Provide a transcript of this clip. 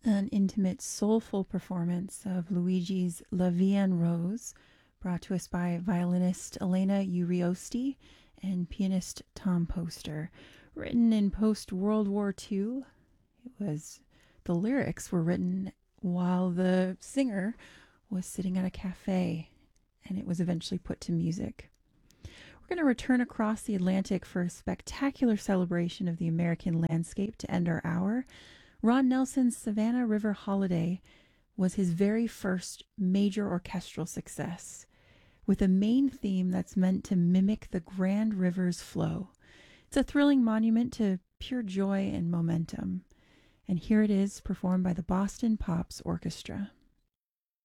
An intimate, soulful performance of Luigi's La Vie en Rose, brought to us by violinist Elena Uriosti and pianist Tom Poster. Written in post World War II, it was the lyrics were written while the singer was sitting at a cafe, and it was eventually put to music. We're going to return across the Atlantic for a spectacular celebration of the American landscape to end our hour. Ron Nelson's Savannah River Holiday was his very first major orchestral success, with a main theme that's meant to mimic the grand river's flow. It's a thrilling monument to pure joy and momentum. And here it is, performed by the Boston Pops Orchestra.